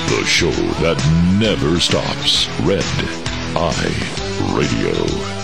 The show that never stops. Red Eye Radio.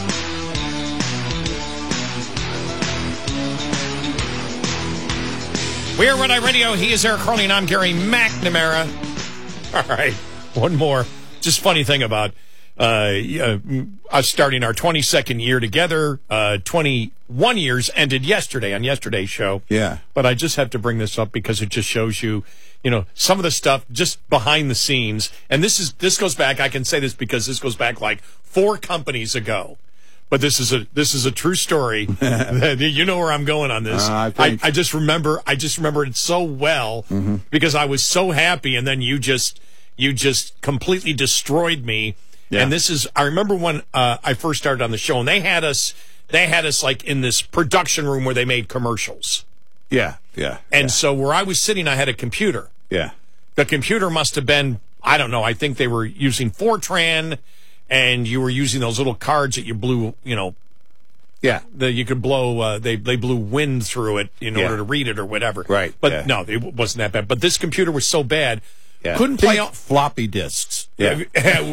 We're Red Eye Radio. He is Eric Carly, and I'm Gary McNamara. All right, one more. Just funny thing about us starting our 22nd year together. 21 years ended yesterday on yesterday's show. Yeah. But I just have to bring this up because it just shows you, some of the stuff just behind the scenes. And this goes back. I can say this because this goes back like 4 companies ago. But this is a true story. You know where I'm going on this. I just remember it so well because I was so happy, and then you just completely destroyed me. Yeah. And I remember when I first started on the show, and they had us like in this production room where they made commercials. Yeah. And so where I was sitting, I had a computer. Yeah. The computer must have been, I don't know, I think they were using Fortran. And you were using those little cards that you blew, Yeah. You could blow, they blew wind through it in order to read it or whatever. Right. But no, it wasn't that bad. But this computer was so bad, couldn't play floppy disks. Yeah.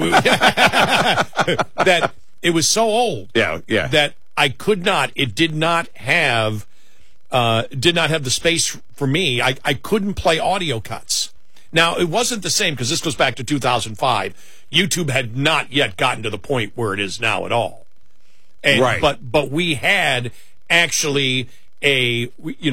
That it was so old. Yeah. That I could not, it did not have the space for me. I couldn't play audio cuts. Now, it wasn't the same because this goes back to 2005. YouTube had not yet gotten to the point where it is now at all. And, right. But we had actually the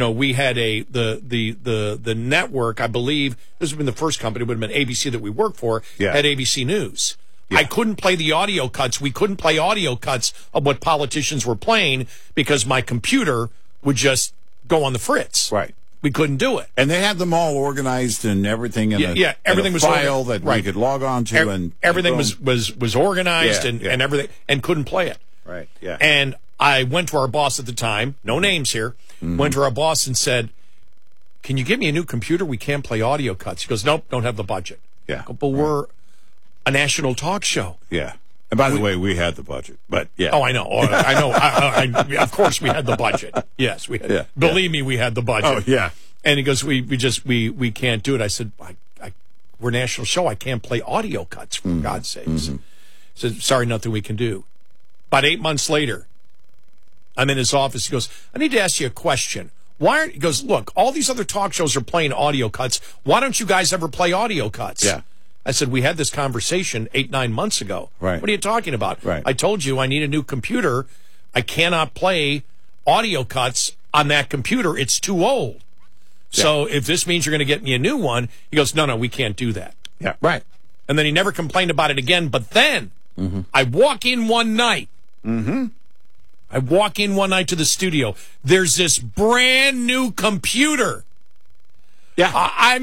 network, I believe, this would have been the first company, it would have been ABC that we worked for, had ABC News. Yeah. I couldn't play the audio cuts. We couldn't play audio cuts of what politicians were playing because my computer would just go on the fritz. Right. We couldn't do it. And they had them all organized and everything in everything in a was file that we could log on to. And everything was organized and everything, and couldn't play it. Right, yeah. And I went to our boss at the time, no names here, went to our boss and said, can you give me a new computer? We can't play audio cuts. He goes, nope, don't have the budget. Yeah. I go, but we're a national talk show. Yeah. And by the way, we had the budget, but yeah. Oh, I know. I know. Of course, we had the budget. Yes, we had. Yeah. Believe me, we had the budget. Oh, yeah. And he goes, we can't do it. I said, we're a national show. I can't play audio cuts for God's sakes. He said, sorry, nothing we can do. About 8 months later, I'm in his office. He goes, I need to ask you a question. He goes, look, all these other talk shows are playing audio cuts. Why don't you guys ever play audio cuts? Yeah. I said, we had this conversation 8-9 months ago. Right. What are you talking about? Right. I told you I need a new computer. I cannot play audio cuts on that computer. It's too old. Yeah. So if this means you're going to get me a new one, he goes, no, we can't do that. Yeah. Right. And then he never complained about it again. But then I walk in one night. I walk in one night to the studio. There's this brand new computer. Yeah. I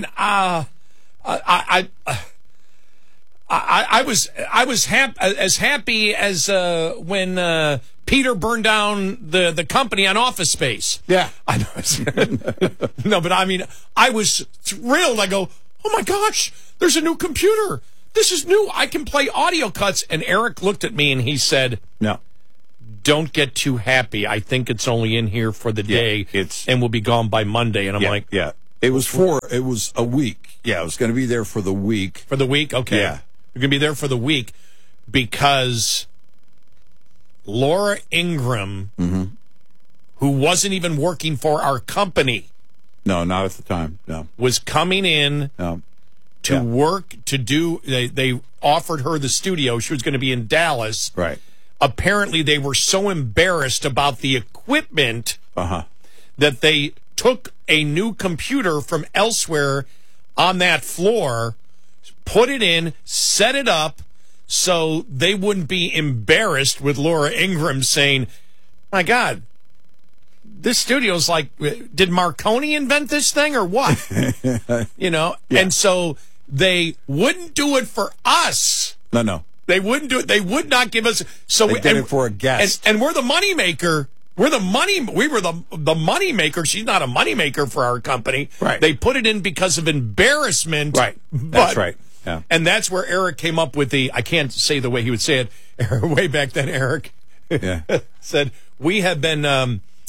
was as happy as when Peter burned down the company on Office Space. Yeah. I know. No, but I mean, I was thrilled. I go, oh my gosh, there's a new computer. This is new. I can play audio cuts. And Eric looked at me and he said, no, don't get too happy. I think it's only in here for the day and will be gone by Monday. And I'm like, yeah. It was a week. Yeah, it was going to be there for the week. For the week? Okay. Yeah. You're going to be there for the week because Laura Ingraham, who wasn't even working for our company. No, not at the time. No. Was coming in to work to do, they offered her the studio. She was going to be in Dallas. Right. Apparently they were so embarrassed about the equipment that they took a new computer from elsewhere on that floor, put it in, set it up so they wouldn't be embarrassed with Laura Ingraham saying, my God, this studio's like, did Marconi invent this thing or what? And so they wouldn't do it for us. No. They wouldn't do it. They would not give us. So they did it for a guest. And we're the money maker. We were the money maker. She's not a money maker for our company. Right. They put it in because of embarrassment. Right. That's right. Yeah. And that's where Eric came up with I can't say the way he would say it, way back then, Eric said, we have been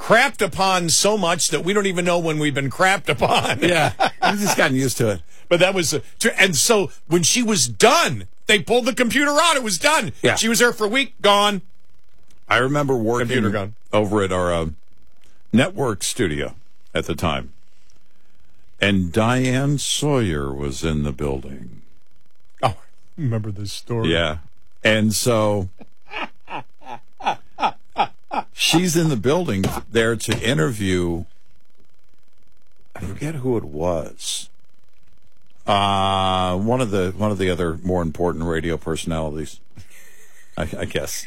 crapped upon so much that we don't even know when we've been crapped upon. Yeah, I've just gotten used to it. But that was, and so when she was done, they pulled the computer out. It was done. Yeah. She was there for a week, gone. I remember Computer working gone. over at our network studio at the time, and Diane Sawyer was in the building. Oh, remember this story? Yeah. And so she's in the building there to interview, I forget who it was. One of the other more important radio personalities, I guess.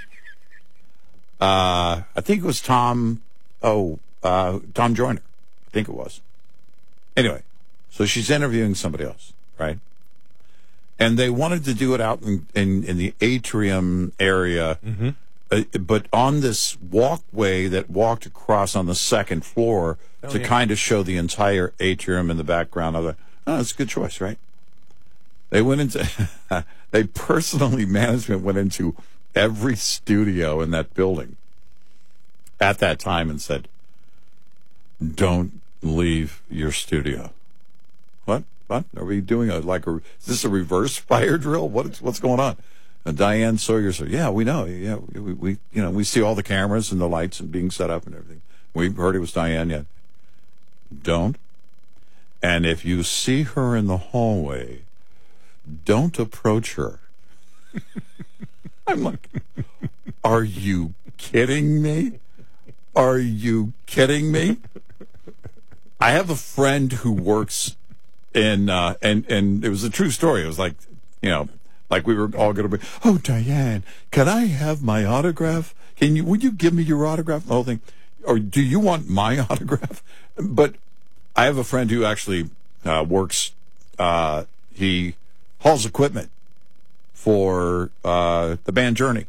I think it was Tom Joyner. I think it was. Anyway, so she's interviewing somebody else, right? And they wanted to do it out in the atrium area, but on this walkway that walked across on the second floor to kind of show the entire atrium in the background of it. Oh, it's a good choice, right? They went into, management went into every studio in that building at that time and said, don't leave your studio. What? Are we doing is this a reverse fire drill? What's going on? And Diane Sawyer said, yeah, we know. Yeah, we see all the cameras and the lights and being set up and everything. We heard it was Diane yet. Don't. And if you see her in the hallway, don't approach her. I'm like, are you kidding me? Are you kidding me? I have a friend who works in, and it was a true story. It was like, like we were all going to be, oh, Diane, can I have my autograph? Would you give me your autograph? The whole thing. Or do you want my autograph? But I have a friend who actually works, he hauls equipment for the band Journey.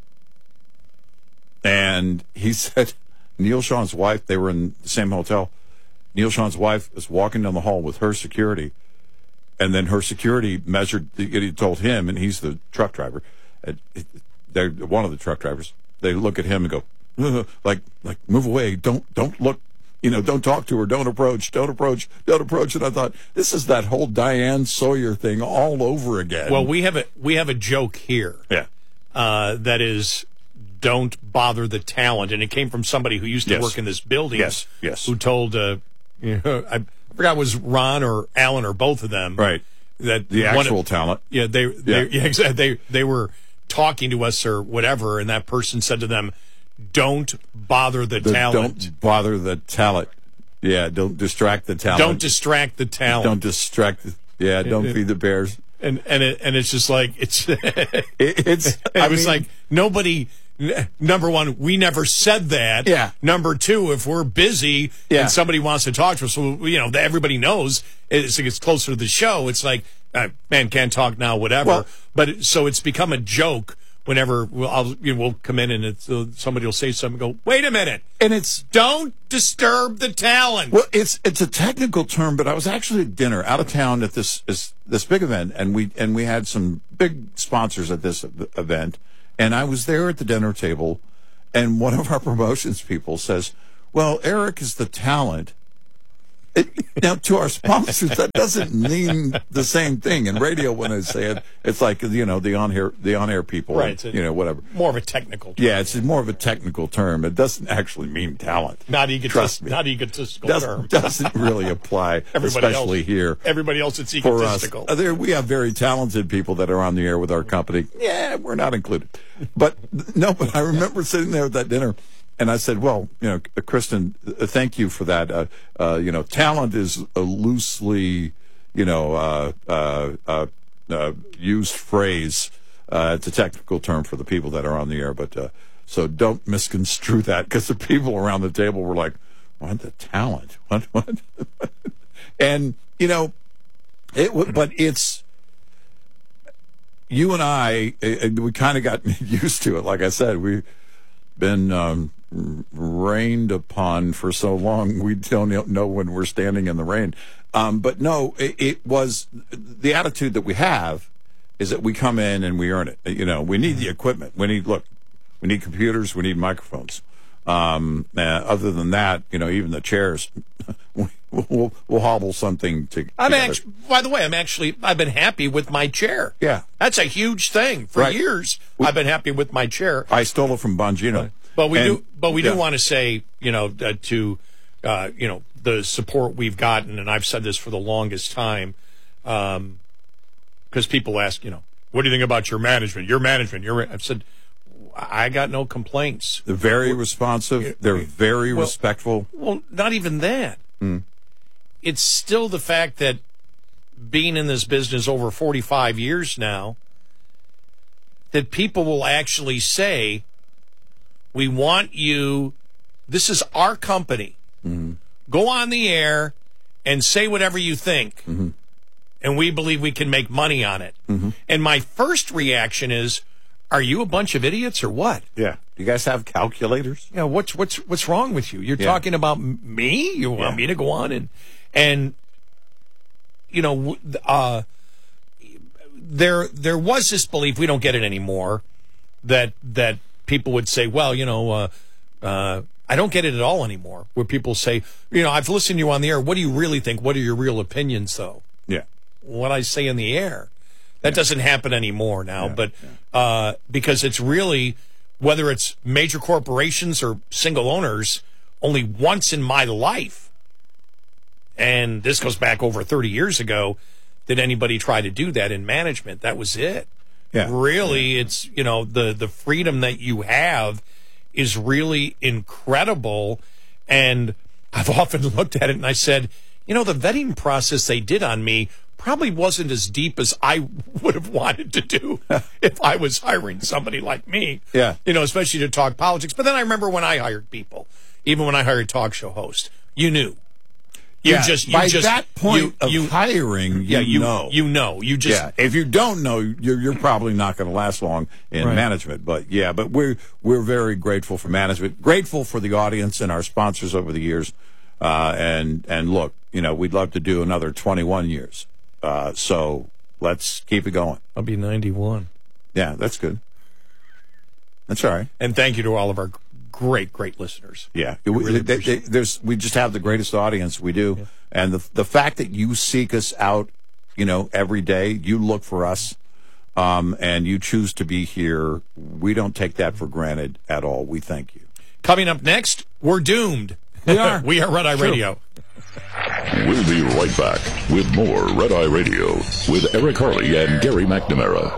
And he said Neil Sean's wife, they were in the same hotel. Neil Sean's wife is walking down the hall with her security. And then her security he told him, and he's the truck driver. They're one of the truck drivers. They look at him and go, like move away. Don't look, don't talk to her. Don't approach. And I thought, this is that whole Diane Sawyer thing all over again. Well, we have a joke here. Yeah. That is, don't bother the talent. And it came from somebody who used to work in this building. Yes. Who told, I forgot it was Ron or Alan or both of them. Right. That the actual talent. Yeah, they were talking to us or whatever, and that person said to them, don't bother the talent. Don't bother the talent. Yeah, don't distract the talent. Don't distract the talent. Don't distract. Don't feed the bears. And it's just like it's. I was like nobody. Number one, we never said that. Yeah. Number two, if we're busy and somebody wants to talk to us, well, everybody knows it's closer to the show. It's like, man, can't talk now, whatever. Well, but so it's become a joke whenever we'll come in and somebody will say something and go, wait a minute. And it's, don't disturb the talent. Well, it's a technical term, but I was actually at dinner out of town at this big event, and we had some big sponsors at this event. And I was there at the dinner table, and one of our promotions people says, well, Eric is the talent. Now, to our sponsors, that doesn't mean the same thing. In radio, when I say it, it's like, the on-air people. Right. Whatever. More of a technical term. Yeah, it's more of a technical term. It doesn't actually mean talent. Not egotistical term. Doesn't really apply, especially here. Everybody else, it's egotistical. For us, we have very talented people that are on the air with our company. Yeah, we're not included. But I remember sitting there at that dinner, and I said, well, Kristen, thank you for that. Talent is a loosely, used phrase. It's a technical term for the people that are on the air. But so don't misconstrue that, because the people around the table were like, what, the talent? What? And, but it's, you and I, we kind of got used to it. Like I said, we've been rained upon for so long, we don't know when we're standing in the rain. But no, it was the attitude that we have is that we come in and we earn it. We need the equipment. We need computers. We need microphones. Other than that, even the chairs, we'll hobble something to. By the way, I've been happy with my chair. Yeah, that's a huge thing. For years, I've been happy with my chair. I stole it from Bongino. But we do want to say, to the support we've gotten, and I've said this for the longest time, because people ask, what do you think about your management? I've said, I got no complaints. They're very responsive. They're very respectful. Well, not even that. It's still the fact that being in this business over 45 years now, that people will actually say, we want you, this is our company. Go on the air and say whatever you think. And we believe we can make money on it. And my first reaction is, are you a bunch of idiots or what? Yeah. Do you guys have calculators? Yeah. What's wrong with you? You're talking about me? You want me to go on and there was this belief, we don't get it anymore, that people would say, well, I don't get it at all anymore, where people say, I've listened to you on the air. What do you really think? What are your real opinions, though? Yeah. What I say in the air. That doesn't happen anymore now, because it's really, whether it's major corporations or single owners, only once in my life, and this goes back over 30 years ago, did anybody try to do that in management. That was it. Yeah. Really, it's, the freedom that you have is really incredible. And I've often looked at it and I said, the vetting process they did on me probably wasn't as deep as I would have wanted to do if I was hiring somebody like me. Yeah. Especially to talk politics. But then I remember when I hired people, even when I hired talk show hosts, you knew. By that point of hiring, you know. If you don't know, you're probably not going to last long in management. But we're very grateful for management, grateful for the audience and our sponsors over the years. And look, we'd love to do another 21 years. So let's keep it going. I'll be 91. Yeah, that's good. That's all right. And thank you to all of our great listeners. Yeah, we just have the greatest audience. We do. Yeah. And the fact that you seek us out, every day, you look for us, and you choose to be here, we don't take that for granted at all. We thank you. Coming up next, we're doomed. We are. We are Red Eye Radio. We'll be right back with more Red Eye Radio with Eric Harley and Gary McNamara.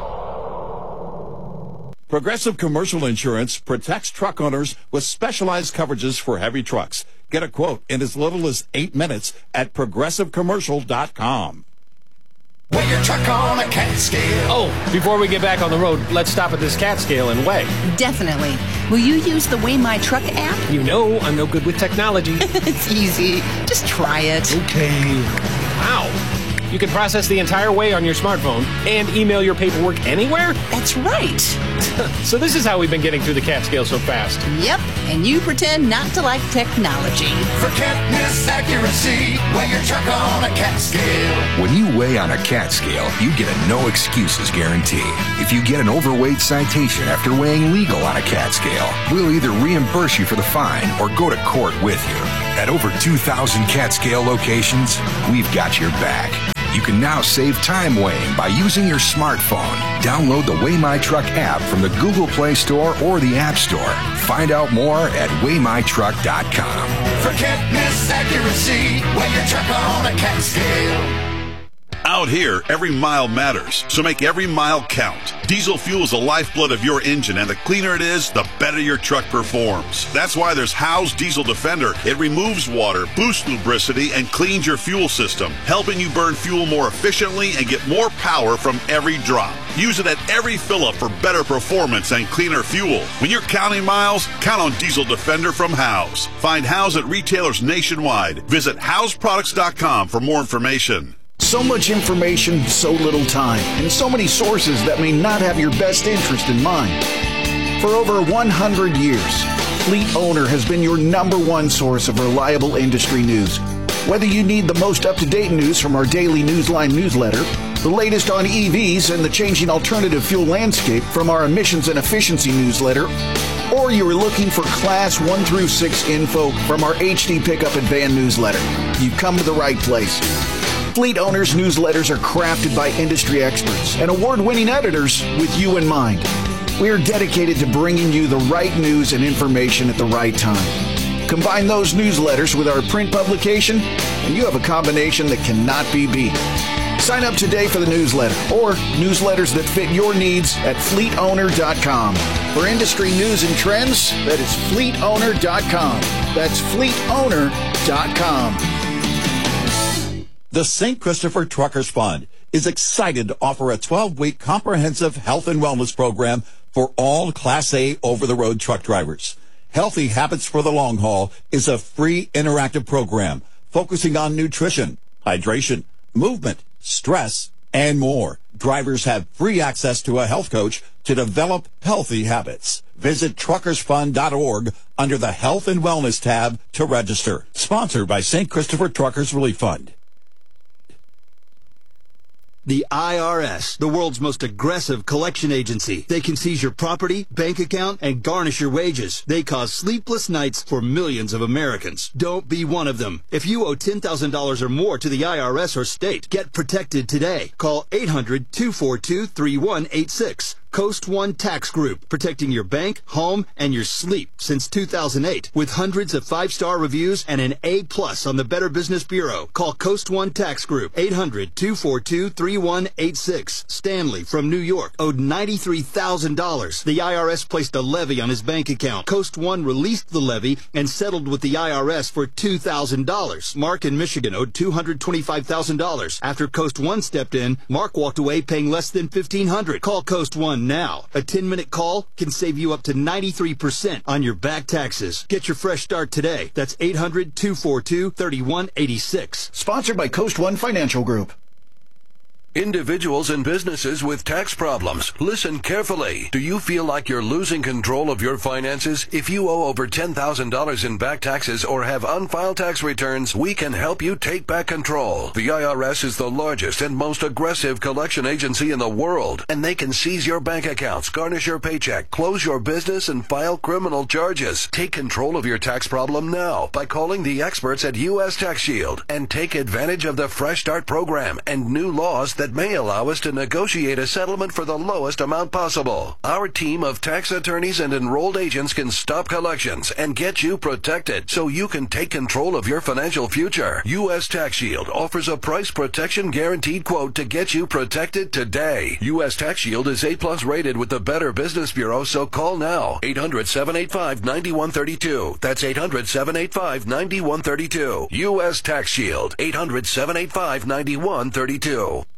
Progressive Commercial Insurance protects truck owners with specialized coverages for heavy trucks. Get a quote in as little as 8 minutes at progressivecommercial.com. Weigh your truck on a cat scale. Oh, before we get back on the road, let's stop at this cat scale and weigh. Definitely. Will you use the Weigh My Truck app? You know I'm no good with technology. It's easy. Just try it. Okay. Wow. You can process the entire weigh on your smartphone and email your paperwork anywhere? That's right. So this is how we've been getting through the cat scale so fast. Yep, and you pretend not to like technology. For can't-miss accuracy, weigh your truck on a cat scale. When you weigh on a cat scale, you get a no excuses guarantee. If you get an overweight citation after weighing legal on a cat scale, we'll either reimburse you for the fine or go to court with you. At over 2,000 cat scale locations, we've got your back. You can now save time weighing by using your smartphone. Download the Weigh My Truck app from the Google Play Store or the App Store. Find out more at weighmytruck.com. For can't-miss accuracy, weigh your truck on a cat scale. Out here, every mile matters, so make every mile count. Diesel fuel is the lifeblood of your engine, and the cleaner it is, the better your truck performs. That's why there's Howe's Diesel Defender. It removes water, boosts lubricity, and cleans your fuel system, helping you burn fuel more efficiently and get more power from every drop. Use it at every fill-up for better performance and cleaner fuel. When you're counting miles, count on Diesel Defender from Howe's. Find Howe's at retailers nationwide. Visit Howe'sProducts.com for more information. So much information, so little time, and so many sources that may not have your best interest in mind. For over 100 years, Fleet Owner has been your #1 source of reliable industry news. Whether you need the most up-to-date news from our daily Newsline newsletter The latest on EVs and the changing alternative fuel landscape from our emissions and efficiency newsletter, or you are looking for Class 1 through 6 info from our HD Pickup and Van newsletter, you've come to the right place. Fleet Owners newsletters are crafted by industry experts and award-winning editors with you in mind. We are dedicated to bringing you the right news and information at the right time. Combine those newsletters with our print publication, and you have a combination that cannot be beat. Sign up today for the newsletter or newsletters that fit your needs at fleetowner.com. For industry news and trends, that is fleetowner.com. That's fleetowner.com. The St. Christopher Truckers Fund is excited to offer a 12-week comprehensive health and wellness program for all Class A over-the-road truck drivers. Healthy Habits for the Long Haul is a free interactive program focusing on nutrition, hydration, movement, stress, and more. Drivers have free access to a health coach to develop healthy habits. Visit truckersfund.org under the Health and Wellness tab to register. Sponsored by St. Christopher Truckers Relief Fund. The IRS, the world's most aggressive collection agency. They can seize your property, bank account, and garnish your wages. They cause sleepless nights for millions of Americans. Don't be one of them. If you owe $10,000 or more to the IRS or state, get protected today. Call 800-242-3186. Coast One Tax Group, protecting your bank, home, and your sleep since 2008. With hundreds of 5-star reviews and an A+ on the Better Business Bureau. Call Coast One Tax Group, 800-242-3186. Stanley from New York owed $93,000. The IRS placed a levy on his bank account. Coast One released the levy and settled with the IRS for $2,000. Mark in Michigan owed $225,000. After Coast One stepped in, Mark walked away paying less than $1,500. Call Coast One now. A 10-minute call can save you up to 93% on your back taxes. Get your fresh start today. That's 800-242-3186. Sponsored by Coast One Financial Group. Individuals and businesses with tax problems, listen carefully. Do you feel like you're losing control of your finances? If you owe over $10,000 in back taxes or have unfiled tax returns, we can help you take back control. The IRS is the largest and most aggressive collection agency in the world, and they can seize your bank accounts, garnish your paycheck, close your business, and file criminal charges. Take control of your tax problem now by calling the experts at U.S. Tax Shield and take advantage of the Fresh Start program and new laws that may allow us to negotiate a settlement for the lowest amount possible. Our team of tax attorneys and enrolled agents can stop collections and get you protected so you can take control of your financial future. U.S. Tax Shield offers a price protection guaranteed quote to get you protected today. U.S. Tax Shield is A+ rated with the Better Business Bureau, so call now. 800-785-9132. That's 800-785-9132. U.S. Tax Shield. 800-785-9132.